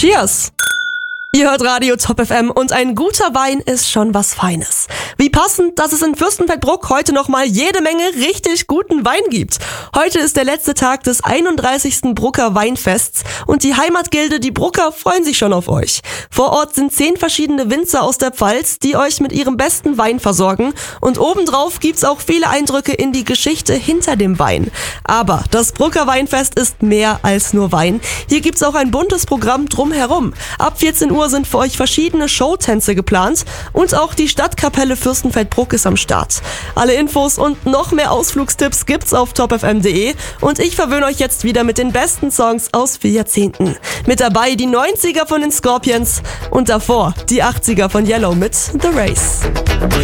Cheers! Ihr hört Radio Top FM und ein guter Wein ist schon was Feines. Wie passend, dass es in Fürstenfeldbruck heute nochmal jede Menge richtig guten Wein gibt. Heute ist der letzte Tag des 31. Brucker Weinfests und die Heimatgilde, die Brucker, freuen sich schon auf euch. Vor Ort sind 10 verschiedene Winzer aus der Pfalz, die euch mit ihrem besten Wein versorgen und obendrauf gibt's auch viele Eindrücke in die Geschichte hinter dem Wein. Aber das Brucker Weinfest ist mehr als nur Wein. Hier gibt's auch ein buntes Programm drumherum. Ab 14 Uhr sind für euch verschiedene Showtänze geplant und auch die Stadtkapelle Fürstenfeldbruck ist am Start. Alle Infos und noch mehr Ausflugstipps gibt's auf topfm.de und ich verwöhne euch jetzt wieder mit den besten Songs aus 4 Jahrzehnten. Mit dabei die 90er von den Scorpions und davor die 80er von Yellow mit The Race.